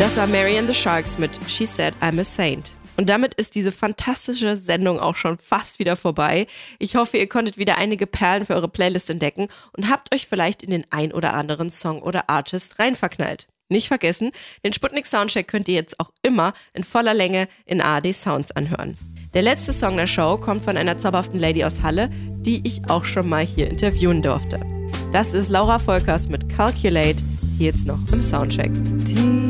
Das war Mary and the Sharks mit She Said I'm a Saint. Und damit ist diese fantastische Sendung auch schon fast wieder vorbei. Ich hoffe, ihr konntet wieder einige Perlen für eure Playlist entdecken und habt euch vielleicht in den ein oder anderen Song oder Artist reinverknallt. Nicht vergessen, den Sputnik Soundcheck könnt ihr jetzt auch immer in voller Länge in ARD Sounds anhören. Der letzte Song der Show kommt von einer zauberhaften Lady aus Halle, die ich auch schon mal hier interviewen durfte. Das ist Laura Volkers mit Calculate, hier jetzt noch im Soundcheck.